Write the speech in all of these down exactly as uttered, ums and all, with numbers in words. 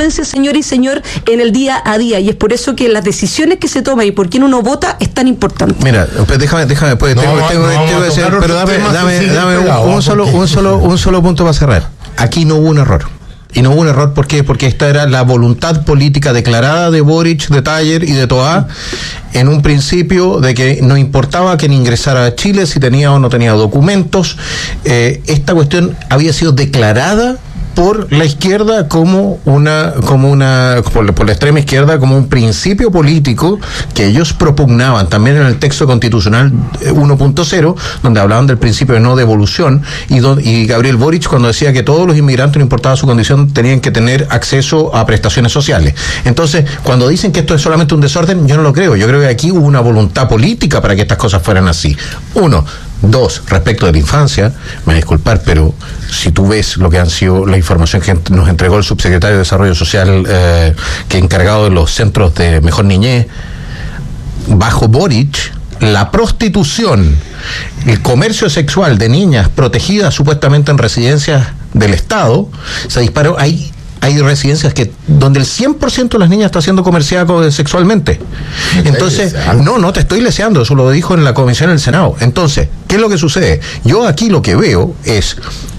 consecuencias, señor y señor, en el día a día, y es por eso que las decisiones que se toman y por quién uno vota es tan importante. Mira, pues déjame, déjame, pues, no, tengo, no, tengo, no, tengo que decir, pero dame, dame, dame un, un solo, un solo, un solo punto para cerrar. Aquí no hubo un error. Y no hubo un error, ¿por qué? Porque esta era la voluntad política declarada de Boric, de Taller y de Toá en un principio de que no importaba quién ingresara a Chile, si tenía o no tenía documentos. Eh, esta cuestión había sido declarada por la izquierda como una, como una, por, por la extrema izquierda, como un principio político que ellos propugnaban también en el texto constitucional uno punto cero, donde hablaban del principio de no devolución, y, do, y Gabriel Boric cuando decía que todos los inmigrantes, no importaba su condición, tenían que tener acceso a prestaciones sociales. Entonces, cuando dicen que esto es solamente un desorden, yo no lo creo. Yo creo que aquí hubo una voluntad política para que estas cosas fueran así. Uno. Dos, respecto de la infancia, me voy a disculpar, pero si tú ves lo que han sido la información que nos entregó el subsecretario de Desarrollo Social, eh, que encargado de los centros de mejor niñez, bajo Boric, la prostitución, el comercio sexual de niñas protegidas supuestamente en residencias del Estado, se disparó. Hay Hay residencias que donde el cien por ciento de las niñas está siendo comerciada sexualmente. Entonces, no, no te estoy leseando, eso lo dijo en la comisión del Senado. Entonces, ¿qué es lo que sucede? Yo aquí lo que veo es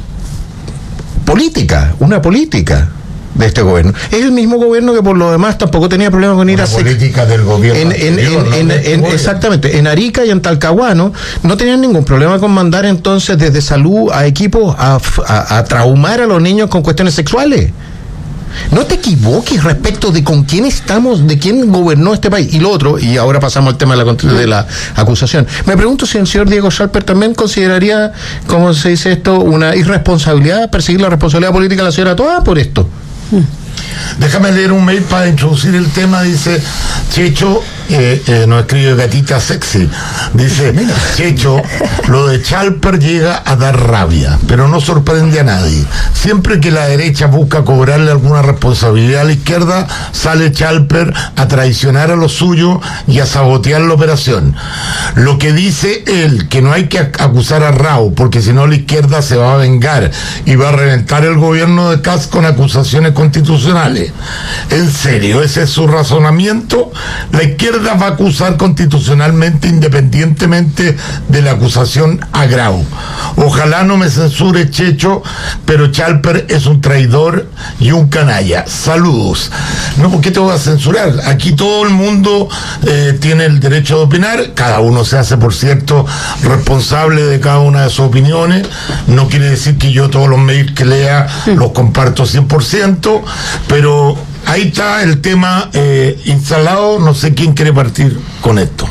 política, una política de este gobierno. Es el mismo gobierno que por lo demás tampoco tenía problema con ir una a sex... política del gobierno en, en, anterior, en, ¿no? en, en, exactamente, en Arica y en Talcahuano no tenían ningún problema con mandar entonces desde salud a equipos a, a, a traumar a los niños con cuestiones sexuales. No te equivoques respecto de con quién estamos, de quién gobernó este país. Y lo otro, y ahora pasamos al tema de la, de la acusación. Me pregunto si el señor Diego Schalper también consideraría, ¿cómo se dice esto?, una irresponsabilidad, perseguir la responsabilidad política de la señora Toá por esto. Déjame leer un mail para introducir el tema. Dice Checho, eh, eh, nos escribe Gatita Sexy, dice: Checho, lo de Schalper llega a dar rabia, pero no sorprende a nadie. Siempre que la derecha busca cobrarle alguna responsabilidad a la izquierda, sale Schalper a traicionar a lo suyo y a sabotear la operación. Lo que dice él, que no hay que acusar a Rao, porque si no la izquierda se va a vengar y va a reventar el gobierno de Kast con acusaciones constitucionales. ¿En serio ese es su razonamiento? La izquierda va a acusar constitucionalmente independientemente de la acusación a Grau. Ojalá no me censure Checho, pero Schalper es un traidor y un canalla. Saludos. No, ¿por qué te voy a censurar? Aquí todo el mundo eh, tiene el derecho de opinar, cada uno se hace, por cierto, responsable de cada una de sus opiniones. No quiere decir que yo todos los mails que lea los comparto cien por ciento, pero ahí está el tema eh, instalado. No sé quién quiere partir con esto.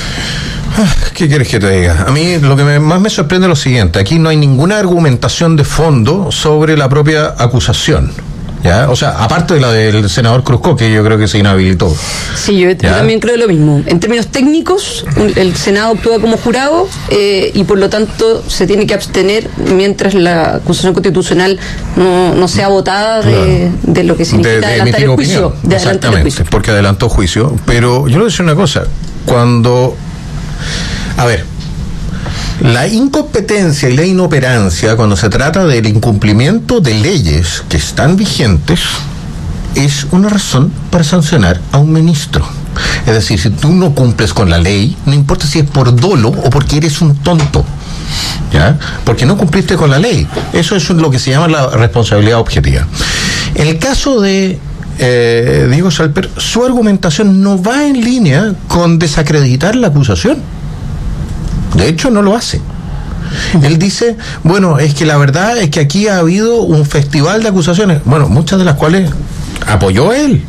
¿Qué quieres que te diga? A mí lo que me, más me sorprende es lo siguiente: aquí no hay ninguna argumentación de fondo sobre la propia acusación. ¿Ya? O sea, aparte de la del senador Cruzco, que yo creo que se inhabilitó. Sí, yo, yo también creo lo mismo. En términos técnicos, el Senado actúa como jurado eh, y por lo tanto se tiene que abstener mientras la acusación constitucional no, no sea votada de, claro, de lo que significa de, de adelantar el juicio. Opinión. De Exactamente, el juicio. Porque adelantó juicio. Pero yo le voy a decir una cosa. Cuando... A ver... La incompetencia y la inoperancia, cuando se trata del incumplimiento de leyes que están vigentes, es una razón para sancionar a un ministro. Es decir, si tú no cumples con la ley, no importa si es por dolo o porque eres un tonto, ¿ya? Porque no cumpliste con la ley. Eso es lo que se llama la responsabilidad objetiva. En el caso de eh, Diego Schalper, su argumentación no va en línea con desacreditar la acusación. De hecho, no lo hace. Él dice, bueno, es que la verdad es que aquí ha habido un festival de acusaciones, bueno, muchas de las cuales apoyó él.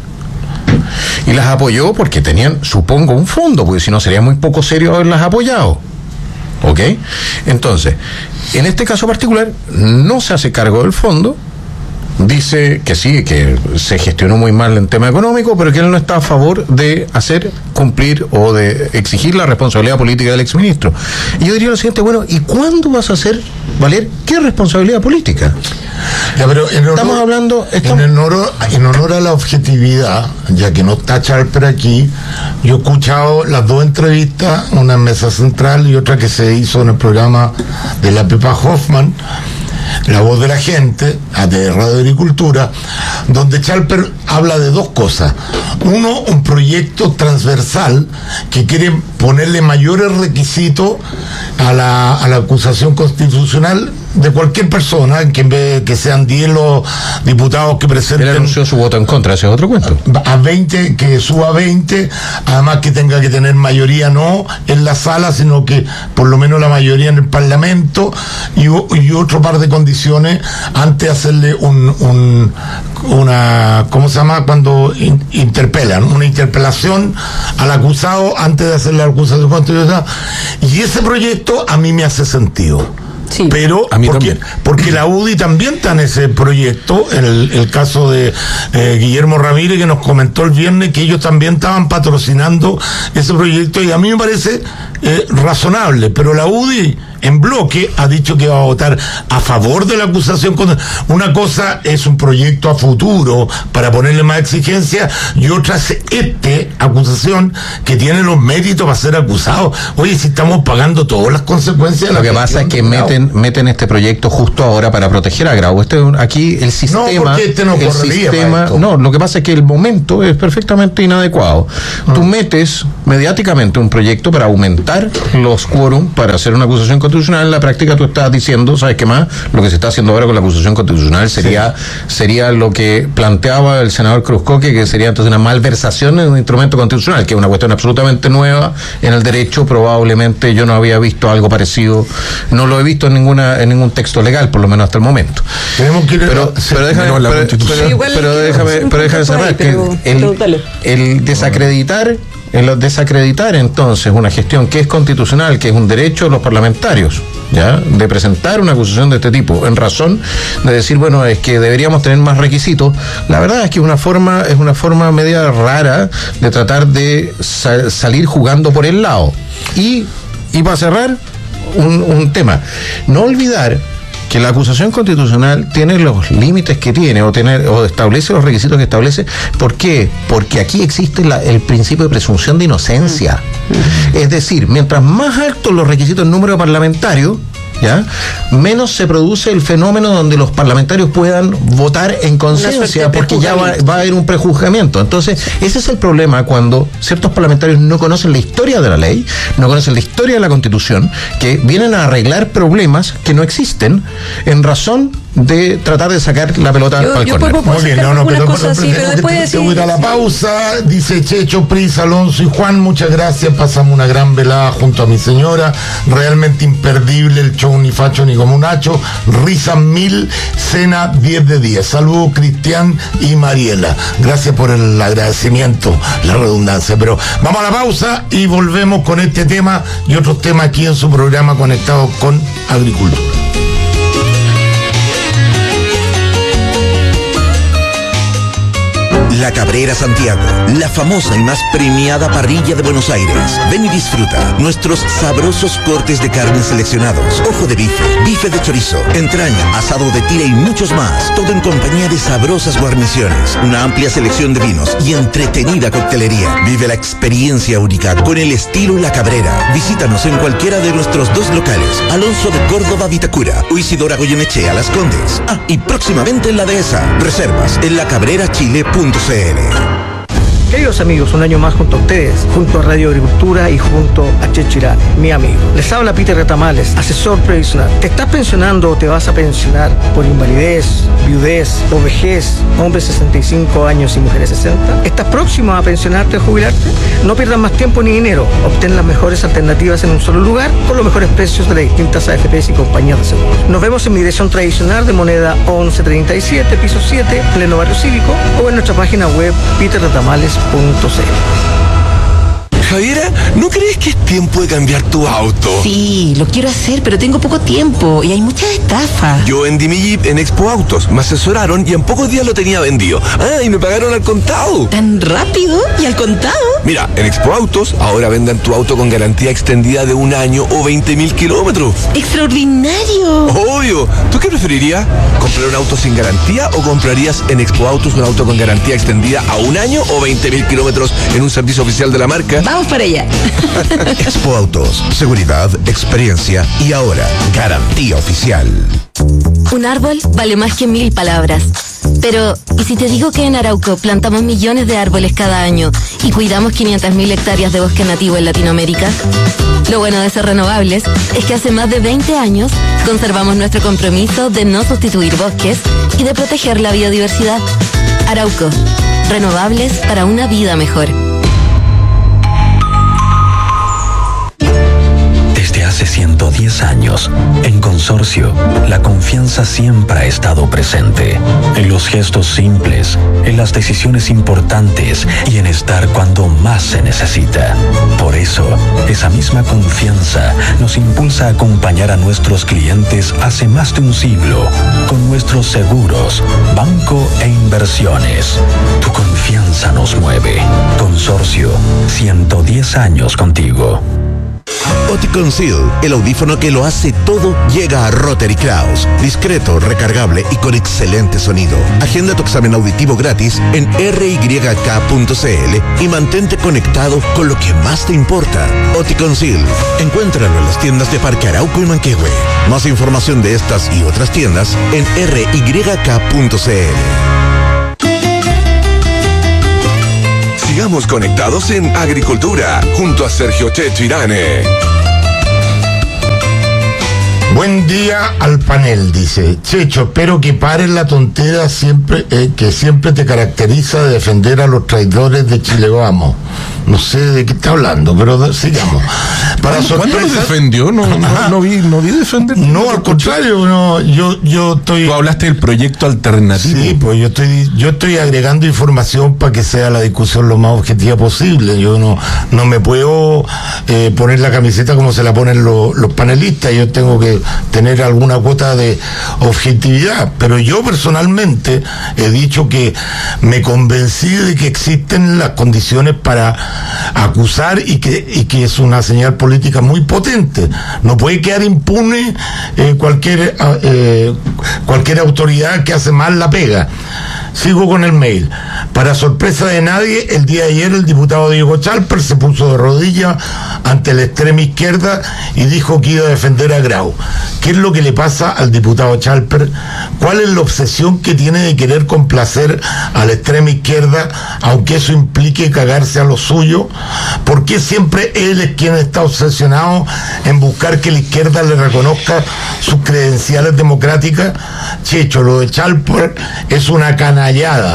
Y las apoyó porque tenían, supongo, un fondo, porque si no sería muy poco serio haberlas apoyado. ¿Ok? Entonces, en este caso particular, no se hace cargo del fondo. Dice que sí, que se gestionó muy mal en tema económico, pero que él no está a favor de hacer cumplir o de exigir la responsabilidad política del exministro. Y yo diría lo siguiente: bueno, ¿y cuándo vas a hacer valer qué responsabilidad política? Ya, pero en honor, estamos hablando estamos... En, honor, en honor a la objetividad, ya que no está Schalper aquí, yo he escuchado las dos entrevistas, una en Mesa Central y otra que se hizo en el programa de la Pepa Hoffman, La Voz de la Gente, de Radio Agricultura, donde Chalper habla de dos cosas. Uno, un proyecto transversal que quiere ponerle mayores requisitos a la, a la acusación constitucional de cualquier persona, que en vez de que sean diez los diputados que presenten... Él anunció su voto en contra, ese es otro cuento. A veinte, que suba a veinte, además que tenga que tener mayoría no en la sala, sino que por lo menos la mayoría en el Parlamento, y, y otro par de condiciones antes de hacerle un, un una, ¿cómo se llama? Cuando in, interpelan, una interpelación al acusado antes de hacerle la acusación constitucional. Y ese proyecto a mí me hace sentido. Sí. Pero a mí porque, porque la U D I también está en ese proyecto, en el, el caso de eh, Guillermo Ramírez, que nos comentó el viernes que ellos también estaban patrocinando ese proyecto, y a mí me parece eh, razonable, pero la U D I en bloque ha dicho que va a votar a favor de la acusación. Una cosa es un proyecto a futuro para ponerle más exigencia, y otra es esta acusación que tiene los méritos para ser acusado. Oye, si estamos pagando todas las consecuencias de la... Lo que pasa es que meten meten este proyecto justo ahora para proteger a Grau. Este, aquí el sistema... No, porque este no el sistema, no, lo que pasa es que el momento es perfectamente inadecuado. Ah. Tú metes mediáticamente un proyecto para aumentar los quórum para hacer una acusación constitucional. En la práctica tú estás diciendo, ¿sabes qué más? Lo que se está haciendo ahora con la acusación constitucional sería, sí. sería lo que planteaba el senador Cruzcoque, que sería entonces una malversación en un instrumento constitucional, que es una cuestión absolutamente nueva en el derecho. Probablemente yo no había visto algo parecido, no lo he visto en ninguna en ningún texto legal, por lo menos hasta el momento. Tenemos que ir pero, a, pero déjame, pero, pero, pero, pero déjame, pero déjame cerrar que el, el desacreditar el desacreditar entonces una gestión que es constitucional, que es un derecho de los parlamentarios, ¿ya?, de presentar una acusación de este tipo, en razón de decir, bueno, es que deberíamos tener más requisitos. La verdad es que es una forma, es una forma media rara de tratar de sa- salir jugando por el lado. Y, y para cerrar, un, un tema, no olvidar que la acusación constitucional tiene los límites que tiene, o tener, o establece los requisitos que establece. ¿Por qué? Porque aquí existe la, el principio de presunción de inocencia. Mm. Es decir, mientras más altos los requisitos en número parlamentario, ¿ya?, menos se produce el fenómeno donde los parlamentarios puedan votar en conciencia, porque ya va, va a haber un prejuzgamiento. Entonces, ese es el problema cuando ciertos parlamentarios no conocen la historia de la ley, no conocen la historia de la Constitución, que vienen a arreglar problemas que no existen en razón de tratar de sacar la pelota al córner. Muy bien, no, no, pero, pero, así, pero después de decir... a la pausa, dice Checho, Pris, Alonso y Juan, muchas gracias, pasamos una gran velada junto a mi señora, realmente imperdible el show, ni facho ni como un hacho, risa mil, cena diez de diez. Saludos Cristian y Mariela, gracias por el agradecimiento, la redundancia, pero vamos a la pausa y volvemos con este tema y otros temas aquí en su programa Conectados con Agricultura. La Cabrera Santiago, la famosa y más premiada parrilla de Buenos Aires. Ven y disfruta nuestros sabrosos cortes de carne seleccionados, ojo de bife, bife de chorizo, entraña, asado de tira y muchos más. Todo en compañía de sabrosas guarniciones, una amplia selección de vinos y entretenida coctelería. Vive la experiencia única con el estilo La Cabrera. Visítanos en cualquiera de nuestros dos locales, Alonso de Córdoba, Vitacura, o Isidora Goyenechea, Las Condes. Ah, y próximamente en La Dehesa. Reservas en la cabrera chile punto c l. Queridos amigos, un año más junto a ustedes, junto a Radio Agricultura y junto a Chechirá, mi amigo. Les habla Peter Retamales, asesor previsional. ¿Te estás pensionando o te vas a pensionar por invalidez, viudez o vejez, hombres sesenta y cinco años y mujeres sesenta? ¿Estás próximo a pensionarte o jubilarte? No pierdas más tiempo ni dinero. Obtén las mejores alternativas en un solo lugar con los mejores precios de las distintas A F Pes y compañías de seguros. Nos vemos en mi dirección tradicional de Moneda once treinta y siete, piso siete, pleno barrio cívico, o en nuestra página web peter retamales punto c l. Javiera, ¿no crees que es tiempo de cambiar tu auto? Sí, lo quiero hacer, pero tengo poco tiempo y hay muchas estafas. Yo vendí mi Jeep en Expo Autos, me asesoraron y en pocos días lo tenía vendido. Ah, y me pagaron al contado. ¿Tan rápido? ¿Y al contado? Mira, en Expo Autos ahora vendan tu auto con garantía extendida de un año o veinte mil kilómetros. ¡Extraordinario! Obvio. ¿Tú qué preferirías? ¿Comprar un auto sin garantía o comprarías en Expo Autos un auto con garantía extendida a un año o veinte mil kilómetros en un servicio oficial de la marca? Vamos para allá. Expo Autos, seguridad, experiencia y ahora garantía oficial. Un árbol vale más que mil palabras. Pero, ¿y si te digo que en Arauco plantamos millones de árboles cada año y cuidamos quinientas mil hectáreas de bosque nativo en Latinoamérica? Lo bueno de ser renovables es que hace más de veinte años conservamos nuestro compromiso de no sustituir bosques y de proteger la biodiversidad. Arauco, renovables para una vida mejor. Desde hace ciento diez años, en Consorcio, la confianza siempre ha estado presente. En los gestos simples, en las decisiones importantes y en estar cuando más se necesita. Por eso, esa misma confianza nos impulsa a acompañar a nuestros clientes hace más de un siglo con nuestros seguros, banco e inversiones. Tu confianza nos mueve. Consorcio, ciento diez años contigo. Oticon Seal, el audífono que lo hace todo, llega a Rotary Kraus. Discreto, recargable y con excelente sonido. Agenda tu examen auditivo gratis en r y k punto c l y mantente conectado con lo que más te importa. Oticon Seal. Encuéntralo en las tiendas de Parque Arauco y Manquehue. Más información de estas y otras tiendas en r y k punto c l. Sigamos conectados en Agricultura, junto a Sergio Checho Irane. Buen día al panel, dice Checho. Espero que pares la tontera siempre eh, que siempre te caracteriza de defender a los traidores de Chile Vamos. No sé de qué está hablando, pero sigamos. Para ¿Cuándo lo defendió? No, no, no vi, no vi defender. No, al contrario, no, yo, yo estoy. Tú hablaste del proyecto alternativo. Sí, pues yo estoy, yo estoy agregando información para que sea la discusión lo más objetiva posible. Yo no, no me puedo eh, poner la camiseta como se la ponen los, los panelistas. Yo tengo que tener alguna cuota de objetividad. Pero yo personalmente he dicho que me convencí de que existen las condiciones para acusar y que, y que es una señal política muy potente. No puede quedar impune eh, cualquier eh, cualquier autoridad que hace mal la pega. Sigo con el mail. Para sorpresa de nadie, el día de ayer el diputado Diego Chalper se puso de rodillas ante la extrema izquierda y dijo que iba a defender a Grau. ¿Qué es lo que le pasa al diputado Chalper? ¿Cuál es la obsesión que tiene de querer complacer a la extrema izquierda, aunque eso implique cagarse a lo suyo? ¿Por qué siempre él es quien está obsesionado en buscar que la izquierda le reconozca sus credenciales democráticas? Checho, lo de Chalper es una canallada,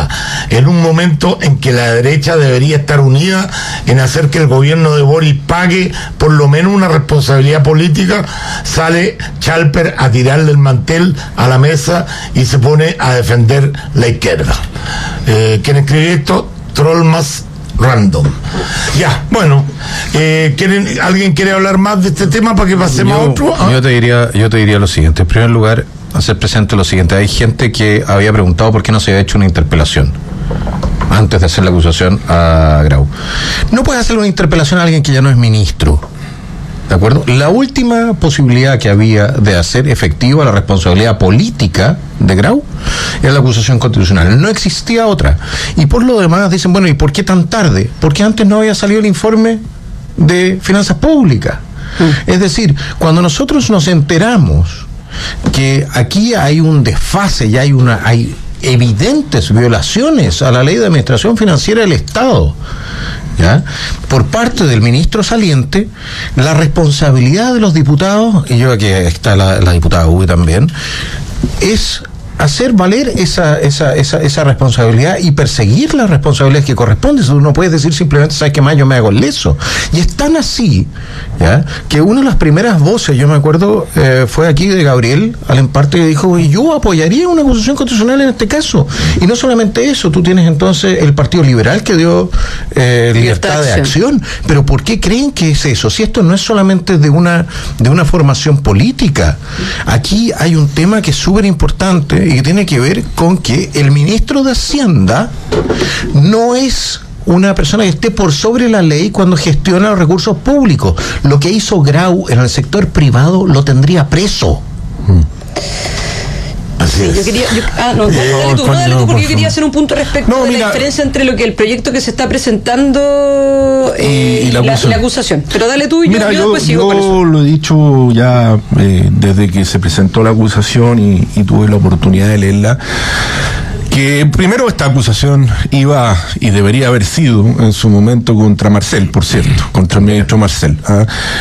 en un momento en que la derecha debería estar unida en hacer que el gobierno de Boris pague por lo menos una responsabilidad política. Sale Chalper a tirarle el mantel a la mesa y se pone a defender la izquierda. Eh, ¿Quién escribe esto? Troll más random. Ya, bueno, eh, ¿quieren, ¿alguien quiere hablar más de este tema para que pasemos yo, a otro? ¿Ah? Yo te diría, yo te diría lo siguiente. En primer lugar, hacer presente lo siguiente. Hay gente que había preguntado por qué no se había hecho una interpelación antes de hacer la acusación a Grau. No puedes hacer una interpelación a alguien que ya no es ministro, ¿de acuerdo? La última posibilidad que había de hacer efectiva la responsabilidad política de Grau era la acusación constitucional. No existía otra. Y por lo demás dicen, bueno, ¿y por qué tan tarde? Porque antes no había salido el informe de finanzas públicas. Mm. Es decir, cuando nosotros nos enteramos que aquí hay un desfase y hay una hay evidentes violaciones a la ley de administración financiera del Estado, ¿ya?, por parte del ministro saliente, la responsabilidad de los diputados, y yo aquí está la, la diputada Ubi también, es hacer valer esa, esa, esa, esa responsabilidad y perseguir las responsabilidades que corresponden. Tú no puedes decir simplemente, ¿sabes qué más? Yo me hago el leso. Y es tan así, ¿ya?, que una de las primeras voces, yo me acuerdo, eh, fue aquí de Gabriel Alemparte, que dijo, yo apoyaría una acusación constitucional en este caso. Y no solamente eso, tú tienes entonces el Partido Liberal que dio eh, libertad de acción. Pero ¿por qué creen que es eso? Si esto no es solamente de una, de una formación política. Aquí hay un tema que es súper importante y que tiene que ver con que el ministro de Hacienda no es una persona que esté por sobre la ley cuando gestiona los recursos públicos. Lo que hizo Grau en el sector privado lo tendría preso. Así sí, es. yo quería, yo, ah, no, dale, dale tú, no, dale tú, porque yo quería hacer un punto respecto no, de mira, la diferencia entre lo que el proyecto que se está presentando eh, y, y la, la, acusación. la acusación. Pero dale tú y mira, yo, yo, yo después sigo yo con eso. lo he dicho ya eh, desde que se presentó la acusación y, y tuve la oportunidad de leerla. Que primero esta acusación iba y debería haber sido en su momento contra Marcel, por cierto, contra el ministro Marcel. ¿ah?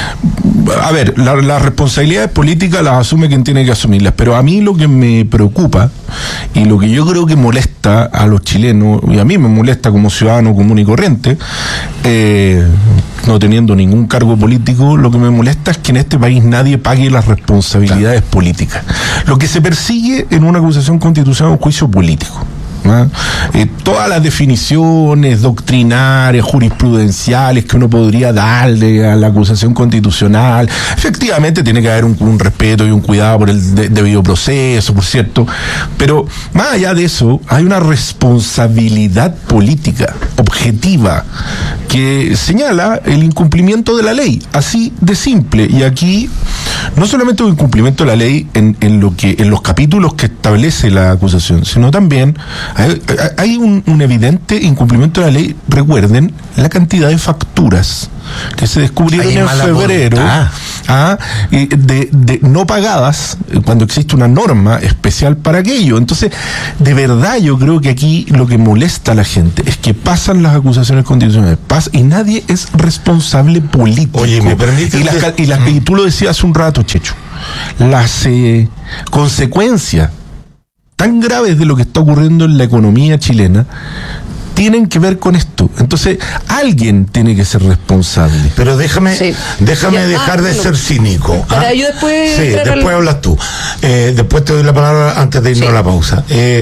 A ver, las la responsabilidades políticas las asume quien tiene que asumirlas, pero a mí lo que me preocupa y lo que yo creo que molesta a los chilenos, y a mí me molesta como ciudadano común y corriente, eh, no teniendo ningún cargo político, lo que me molesta es que en este país nadie pague las responsabilidades claro. políticas. Lo que se persigue en una acusación constitucional es un juicio político. ¿Ah? Eh, todas las definiciones doctrinarias, jurisprudenciales que uno podría darle a la acusación constitucional, efectivamente tiene que haber un, un respeto y un cuidado por el de, debido proceso, por cierto, pero más allá de eso hay una responsabilidad política objetiva que señala el incumplimiento de la ley, así de simple. Y aquí no solamente un incumplimiento de la ley en, en lo que en los capítulos que establece la acusación, sino también hay, hay un, un evidente incumplimiento de la ley. Recuerden la cantidad de facturas que se descubrieron en febrero ah, de, de no pagadas cuando existe una norma especial para aquello. Entonces, de verdad yo creo que aquí lo que molesta a la gente es que pasan las acusaciones constitucionales pasa, y nadie es responsable político. Oye, ¿me permite? Y, la, y, la, y tú lo decías hace un rato, Checho, las eh, consecuencias tan graves de lo que está ocurriendo en la economía chilena tienen que ver con esto. Entonces, alguien tiene que ser responsable. Pero déjame, sí. déjame ya, dejar ah, de bueno. ser cínico. Para ¿ah? yo después. Sí, después al... hablas tú. Eh, después te doy la palabra antes de irnos sí. a la pausa. Eh,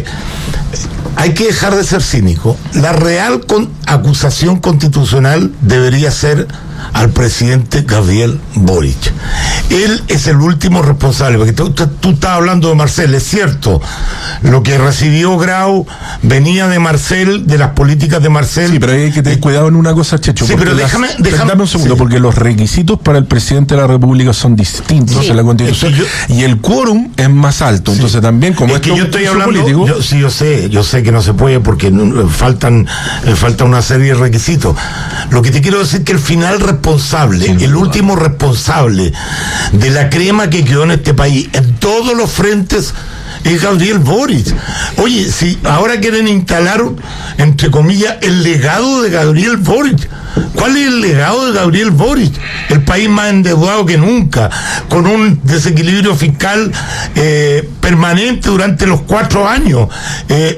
hay que dejar de ser cínico. La real con, acusación constitucional debería ser al presidente Gabriel Boric. Él es el último responsable, porque tú, tú estás hablando de Marcel, es cierto, lo que recibió Grau venía de Marcel, de las políticas de Marcel. Sí, pero hay que tener cuidado en una cosa, Checho. Sí, pero déjame, las, déjame dame un segundo, sí. porque los requisitos para el presidente de la República son distintos sí. en la Constitución, es que yo, y el quórum es más alto, sí. entonces también como es que yo estoy hablando, político, yo, sí, yo sé, yo sé que no se puede porque no, faltan, eh, falta una serie de requisitos. Lo que te quiero decir es que el final responsable, sí, el último responsable de la crema que quedó en este país, en todos los frentes, es Gabriel Boric. Oye, si ahora quieren instalar, entre comillas, el legado de Gabriel Boric. ¿Cuál es el legado de Gabriel Boric? El país más endeudado que nunca, con un desequilibrio fiscal eh, permanente durante los cuatro años. Eh,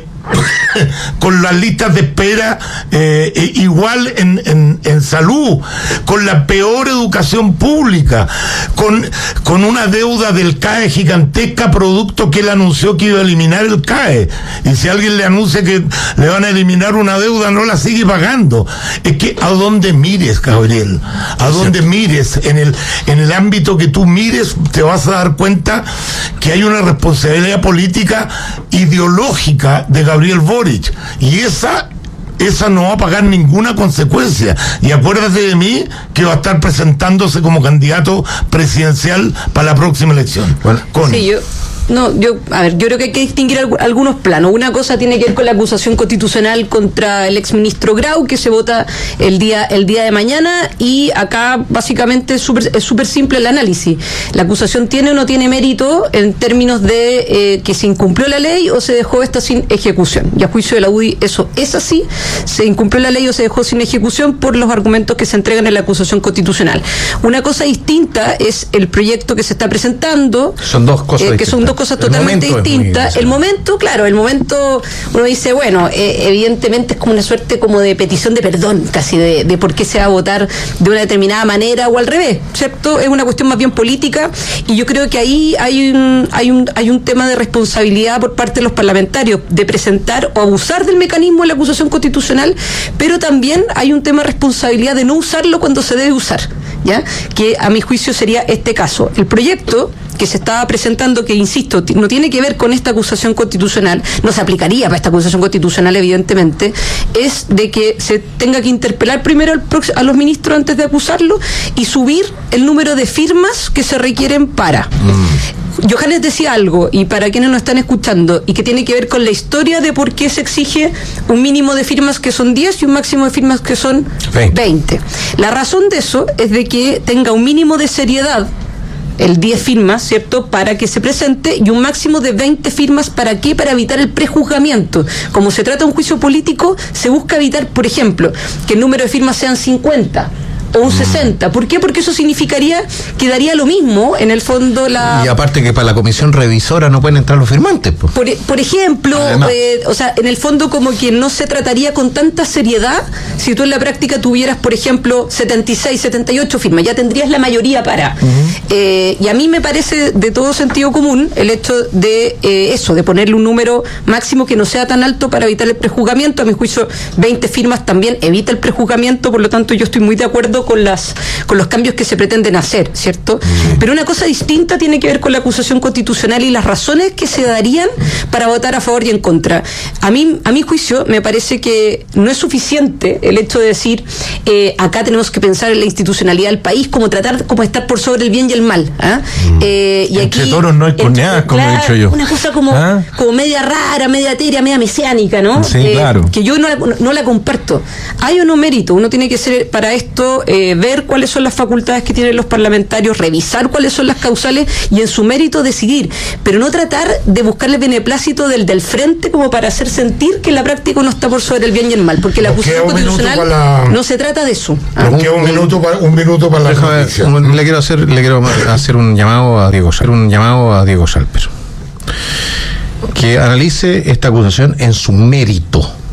con las listas de espera eh, eh, igual en, en, en salud, con la peor educación pública, con, con una deuda del C A E gigantesca, producto que él anunció que iba a eliminar el C A E, y si alguien le anuncia que le van a eliminar una deuda, no la sigue pagando. Es que a donde mires, Gabriel, a donde mires, en el, en el ámbito que tú mires, te vas a dar cuenta que hay una responsabilidad política ideológica de Gabriel Gabriel Boric, y esa esa no va a pagar ninguna consecuencia. Y acuérdate de mí que va a estar presentándose como candidato presidencial para la próxima elección. Bueno, sí, yo No, yo, a ver, yo creo que hay que distinguir algunos planos. Una cosa tiene que ver con la acusación constitucional contra el exministro Grau, que se vota el día el día de mañana, y acá básicamente es súper es súper simple el análisis. La acusación tiene o no tiene mérito en términos de eh, que se incumplió la ley o se dejó esta sin ejecución. Y a juicio de la U D I eso es así, se incumplió la ley o se dejó sin ejecución por los argumentos que se entregan en la acusación constitucional. Una cosa distinta es el proyecto que se está presentando. Son dos cosas eh, que son dos cosas totalmente distintas. El momento, claro, el momento, uno dice, bueno, eh, evidentemente es como una suerte como de petición de perdón, casi de, de por qué se va a votar de una determinada manera o al revés, ¿cierto? Es una cuestión más bien política, y yo creo que ahí hay un, hay un, hay un tema de responsabilidad por parte de los parlamentarios de presentar o abusar del mecanismo de la acusación constitucional, pero también hay un tema de responsabilidad de no usarlo cuando se debe usar, ¿ya? Que a mi juicio sería este caso. El proyecto que se estaba presentando, que insisto, no tiene que ver con esta acusación constitucional, no se aplicaría para esta acusación constitucional, evidentemente, es de que se tenga que interpelar primero al prox- a los ministros antes de acusarlo y subir el número de firmas que se requieren para. Mm. Johannes decía algo, y para quienes nos están escuchando, y que tiene que ver con la historia de por qué se exige un mínimo de firmas que son diez y un máximo de firmas que son veinte. La razón de eso es de que tenga un mínimo de seriedad, el diez firmas, ¿cierto?, para que se presente, y un máximo de veinte firmas, ¿para qué? Para evitar el prejuzgamiento. Como se trata de un juicio político, se busca evitar, por ejemplo, que el número de firmas sean cincuenta o un sesenta. ¿Por qué? Porque eso significaría que daría lo mismo, en el fondo, la... Y aparte que para la comisión revisora no pueden entrar los firmantes. Pues. Por, por ejemplo, eh, o sea, en el fondo como que no se trataría con tanta seriedad si tú en la práctica tuvieras, por ejemplo, setenta y seis, setenta y ocho firmas, ya tendrías la mayoría para. Uh-huh. Eh, y a mí me parece de todo sentido común el hecho de eh, eso, de ponerle un número máximo que no sea tan alto para evitar el prejuzgamiento. A mi juicio, veinte firmas también evita el prejuzgamiento, por lo tanto yo estoy muy de acuerdo con las con los cambios que se pretenden hacer, ¿cierto? Sí. Pero una cosa distinta tiene que ver con la acusación constitucional y las razones que se darían para votar a favor y en contra. A mí, a mi juicio, me parece que no es suficiente el hecho de decir eh, acá tenemos que pensar en la institucionalidad del país, como tratar, como estar por sobre el bien y el mal. ¿eh? Mm. Eh, y entre aquí, toros no hay corneadas, como he dicho yo. Una cosa como, ¿Ah? como media rara, media etérea, media mesiánica, ¿no? Sí, eh, claro. Que yo no la, no la comparto. Hay o no mérito, uno tiene que ser para esto eh, ver cuáles son las facultades que tienen los parlamentarios, revisar cuáles son las causales y en su mérito decidir, pero no tratar de buscarle el beneplácito del del frente como para hacer sentir que en la práctica uno está por sobre el bien y el mal, porque la acusación constitucional la... no se trata de eso. ¿Ah? Nos queda un minuto para, un minuto para la noticia. Le quiero hacer, le quiero hacer un llamado a Diego, hacer un llamado a Diego Salper, que analice esta acusación en su mérito.